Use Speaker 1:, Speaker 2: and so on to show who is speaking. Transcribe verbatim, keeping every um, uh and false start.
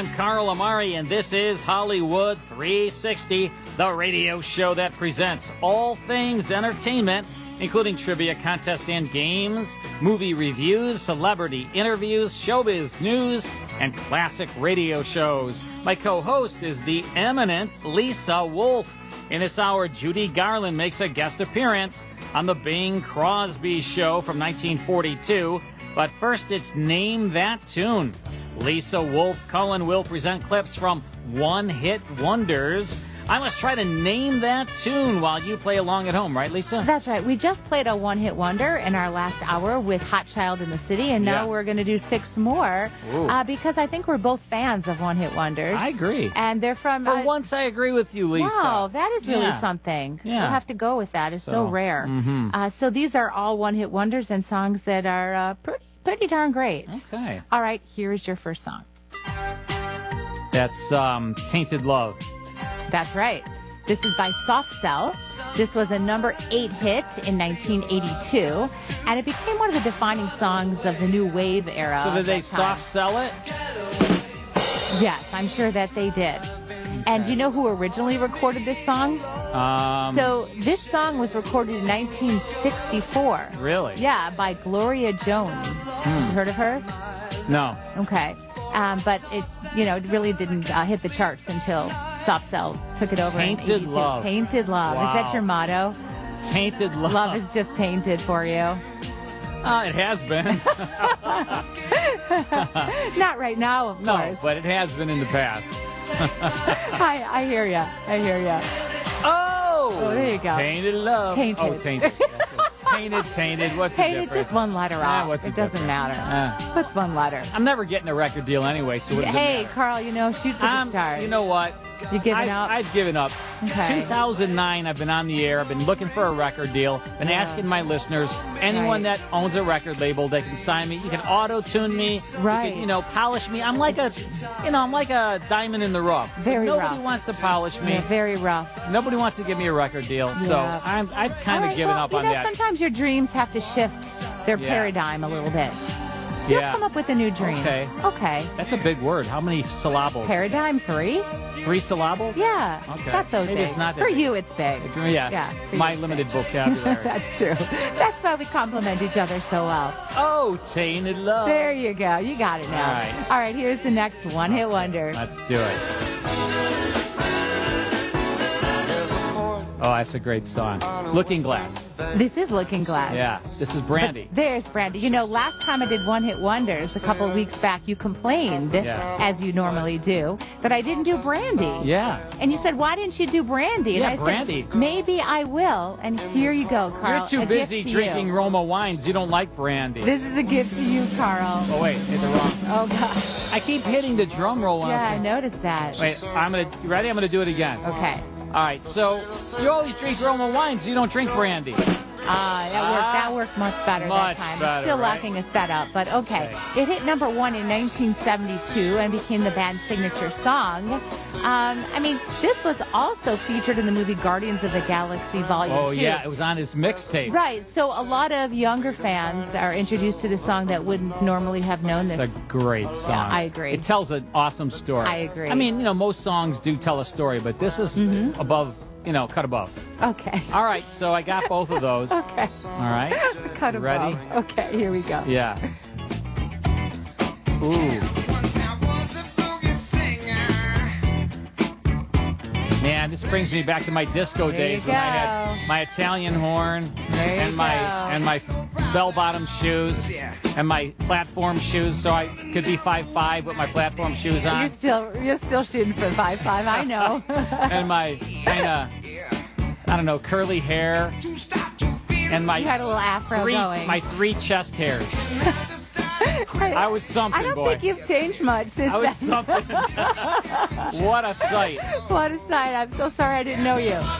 Speaker 1: I'm Carl Amari, and this is Hollywood three sixty, the radio show that presents all things entertainment, including trivia contests and games, movie reviews, celebrity interviews, showbiz news, and classic radio shows. My co-host is the eminent Lisa Wolf. In this hour, Judy Garland makes a guest appearance on the Bing Crosby Show from nineteen forty-two. But first, it's Name That Tune. Lisa Wolf Cullen will present clips from one-hit wonders. I must try to name that tune while you play along at home, right, Lisa?
Speaker 2: That's right. We just played a one-hit wonder in our last hour with Hot Child in the City, and now
Speaker 1: yeah.
Speaker 2: we're going to do six more uh, because I think we're both fans of one-hit wonders.
Speaker 1: I agree.
Speaker 2: And they're from...
Speaker 1: For
Speaker 2: uh,
Speaker 1: once, I agree with you, Lisa.
Speaker 2: Wow, that is really
Speaker 1: yeah.
Speaker 2: something.
Speaker 1: Yeah.
Speaker 2: We'll have to go with that. It's so,
Speaker 1: so
Speaker 2: rare.
Speaker 1: Mm-hmm.
Speaker 2: Uh, so these are all one-hit wonders and songs that are uh, pretty, pretty darn great.
Speaker 1: Okay.
Speaker 2: All right, here's your first song.
Speaker 1: That's um, Tainted Love.
Speaker 2: That's right. This is by Soft Cell. This was a number eight hit in nineteen eighty-two, and it became one of the defining songs of the new wave era.
Speaker 1: So did they
Speaker 2: time.
Speaker 1: soft sell it?
Speaker 2: Yes, I'm sure that they did. Okay. And do you know who originally recorded this song?
Speaker 1: Um,
Speaker 2: so this song was recorded in nineteen sixty-four.
Speaker 1: Really?
Speaker 2: Yeah, by Gloria Jones.
Speaker 1: Hmm.
Speaker 2: You heard of her?
Speaker 1: No.
Speaker 2: Okay. Um, but it's, you know, it really didn't uh, hit the charts until Soft Cell took it over.
Speaker 1: Tainted
Speaker 2: in eighty-two.
Speaker 1: Love.
Speaker 2: Tainted Love.
Speaker 1: Wow.
Speaker 2: Is that your motto?
Speaker 1: Tainted Love.
Speaker 2: Love is just tainted for you.
Speaker 1: Uh, it has been.
Speaker 2: Not right now, of
Speaker 1: no,
Speaker 2: course.
Speaker 1: No, but it has been in the past.
Speaker 2: I, I hear ya. I hear ya.
Speaker 1: Oh!
Speaker 2: Oh, there you go.
Speaker 1: Tainted Love.
Speaker 2: Tainted.
Speaker 1: Oh, tainted. Tainted, tainted. What's the
Speaker 2: tainted,
Speaker 1: difference?
Speaker 2: just one letter
Speaker 1: ah,
Speaker 2: off.
Speaker 1: What's
Speaker 2: it
Speaker 1: the
Speaker 2: doesn't
Speaker 1: difference?
Speaker 2: matter.
Speaker 1: Uh,
Speaker 2: What's one letter?
Speaker 1: I'm never getting a record deal anyway, so what does
Speaker 2: Hey,
Speaker 1: it matter?
Speaker 2: Carl, you know, shoot for
Speaker 1: um,
Speaker 2: the stars.
Speaker 1: You know what?
Speaker 2: You giving
Speaker 1: I've,
Speaker 2: up?
Speaker 1: I've given up.
Speaker 2: Okay.
Speaker 1: two thousand nine, I've been on the air. I've been looking for a record deal. Been
Speaker 2: Yeah.
Speaker 1: asking my listeners, anyone
Speaker 2: Right.
Speaker 1: that owns a record label, they can sign me. You can auto-tune me.
Speaker 2: Right.
Speaker 1: You can, you know, polish me. I'm like a, you know, I'm like a diamond in the rough.
Speaker 2: Very
Speaker 1: Nobody
Speaker 2: rough.
Speaker 1: wants to polish me.
Speaker 2: Yeah, very rough.
Speaker 1: Nobody wants to give me a record deal. So
Speaker 2: Yeah.
Speaker 1: I'm, I've kind
Speaker 2: All
Speaker 1: of
Speaker 2: right,
Speaker 1: given
Speaker 2: well,
Speaker 1: up
Speaker 2: you
Speaker 1: on
Speaker 2: know,
Speaker 1: that.
Speaker 2: Sometimes your dreams have to shift their
Speaker 1: Yeah.
Speaker 2: paradigm a little bit. You'll
Speaker 1: Yeah.
Speaker 2: come up with a new dream.
Speaker 1: Okay.
Speaker 2: Okay.
Speaker 1: That's a big word. How many syllables?
Speaker 2: Paradigm three?
Speaker 1: Three syllables?
Speaker 2: Yeah.
Speaker 1: Okay.
Speaker 2: That's so
Speaker 1: Maybe
Speaker 2: big.
Speaker 1: it's not that
Speaker 2: For
Speaker 1: big.
Speaker 2: you, it's big.
Speaker 1: Yeah.
Speaker 2: Yeah, for
Speaker 1: My
Speaker 2: you,
Speaker 1: limited
Speaker 2: it's big.
Speaker 1: vocabulary.
Speaker 2: That's true. That's why we complement each other so well.
Speaker 1: Oh, Tainted Love.
Speaker 2: There you go. You got it now.
Speaker 1: All right.
Speaker 2: All right, here's the next one-hit wonder.
Speaker 1: Let's do it. Oh, that's a great song. Looking Glass.
Speaker 2: This is Looking Glass.
Speaker 1: Yeah, this is Brandy.
Speaker 2: But there's Brandy. You know, last time I did one-hit wonders, a couple of weeks back, you complained,
Speaker 1: Yeah.
Speaker 2: as you normally do, that I didn't do Brandy.
Speaker 1: Yeah.
Speaker 2: And you said, why didn't you do Brandy? And
Speaker 1: Yeah,
Speaker 2: I
Speaker 1: Brandy.
Speaker 2: said, maybe I will. And here you go, Carl.
Speaker 1: You're too
Speaker 2: a
Speaker 1: busy
Speaker 2: gift to
Speaker 1: drinking
Speaker 2: you.
Speaker 1: Roma wines. You don't like Brandy.
Speaker 2: This is a gift to you, Carl.
Speaker 1: Oh, wait. Hit the wrong.
Speaker 2: Oh, God.
Speaker 1: I keep hitting the drum roll on
Speaker 2: Yeah, I
Speaker 1: it.
Speaker 2: noticed that.
Speaker 1: Wait, I'm going to... You ready? I'm going to do it again.
Speaker 2: Okay.
Speaker 1: All right, so you always drink Roma wines. You don't drink Brandy.
Speaker 2: Ah, that worked.
Speaker 1: Ah,
Speaker 2: That worked much better
Speaker 1: much
Speaker 2: that time.
Speaker 1: better,
Speaker 2: Still
Speaker 1: right?
Speaker 2: lacking a setup, but okay.
Speaker 1: Okay.
Speaker 2: It hit number one in nineteen seventy-two and became the band's signature song. Um, I mean, this was also featured in the movie Guardians of the Galaxy Volume
Speaker 1: Oh,
Speaker 2: two.
Speaker 1: yeah, it was on his mixtape.
Speaker 2: Right. So a lot of younger fans are introduced to this song that wouldn't normally have known this.
Speaker 1: It's a great song.
Speaker 2: Yeah, I agree.
Speaker 1: It tells an awesome story.
Speaker 2: I agree.
Speaker 1: I mean, you know, most songs do tell a story, but this is
Speaker 2: Mhm.
Speaker 1: above, you know, cut above.
Speaker 2: Okay.
Speaker 1: All right, so I got both of those.
Speaker 2: Okay.
Speaker 1: All right.
Speaker 2: Cut
Speaker 1: You
Speaker 2: above.
Speaker 1: ready?
Speaker 2: Okay, here we go.
Speaker 1: Yeah. Ooh. Man, this brings me back to my disco
Speaker 2: There
Speaker 1: days
Speaker 2: you
Speaker 1: when I
Speaker 2: go.
Speaker 1: had my Italian horn
Speaker 2: There you
Speaker 1: and my
Speaker 2: go.
Speaker 1: and my bell-bottom shoes and my platform shoes, so I could be five five with my platform shoes on.
Speaker 2: You're still you're still shooting for five five. I know.
Speaker 1: And my kind of, I don't know, curly hair and my
Speaker 2: You had a little afro
Speaker 1: three
Speaker 2: going.
Speaker 1: my three chest hairs. I was something,
Speaker 2: I don't
Speaker 1: boy.
Speaker 2: think you've changed much since
Speaker 1: I was
Speaker 2: then.
Speaker 1: something. What a sight.
Speaker 2: What a sight. I'm so sorry I didn't know you.